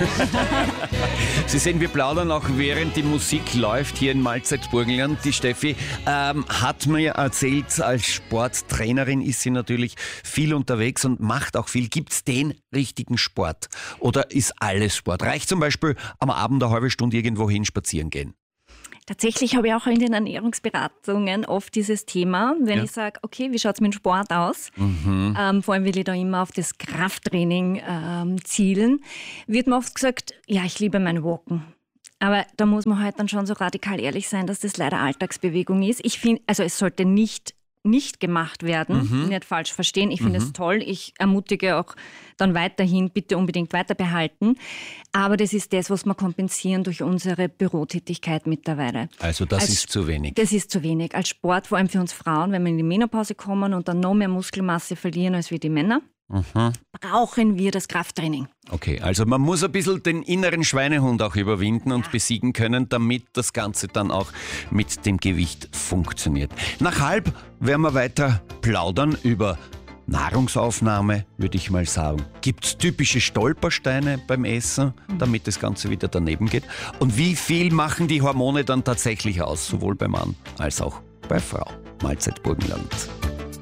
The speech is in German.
Sie sehen, wir plaudern auch während die Musik läuft hier in Mahlzeit Burgenland. Die Steffi hat mir erzählt, als Sporttrainerin ist sie natürlich viel unterwegs und macht auch viel. Gibt's den richtigen Sport oder ist alles Sport? Reicht zum Beispiel am Abend eine halbe Stunde irgendwo hin spazieren gehen? Tatsächlich habe ich auch in den Ernährungsberatungen oft dieses Thema, wenn ich sage, okay, wie schaut es mit dem Sport aus? Vor allem will ich da immer auf das Krafttraining zielen, wird mir oft gesagt, ja, ich liebe mein Walken. Aber da muss man halt dann schon so radikal ehrlich sein, dass das leider Alltagsbewegung ist. Ich finde, also es sollte nicht gemacht werden, nicht falsch verstehen. Ich finde es toll. Ich ermutige auch dann weiterhin, bitte unbedingt weiter behalten. Aber das ist das, was wir kompensieren durch unsere Bürotätigkeit mittlerweile. Also das ist zu wenig. Das ist zu wenig. Als Sport, vor allem für uns Frauen, wenn wir in die Menopause kommen und dann noch mehr Muskelmasse verlieren als wir die Männer, brauchen wir das Krafttraining. Okay, also man muss ein bisschen den inneren Schweinehund auch überwinden und besiegen können, damit das Ganze dann auch mit dem Gewicht funktioniert. Nach halb werden wir weiter plaudern über Nahrungsaufnahme, würde ich mal sagen. Gibt es typische Stolpersteine beim Essen, damit das Ganze wieder daneben geht? Und wie viel machen die Hormone dann tatsächlich aus, sowohl beim Mann als auch bei Frau? Mahlzeit Burgenland.